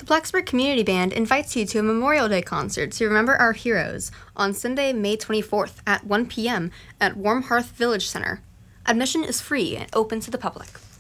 Blacksburg Community Band invites you to a Memorial Day concert to remember our heroes on Sunday, May 24th at 1 p.m. at Warm Hearth Village Center. Admission is free and open to the public.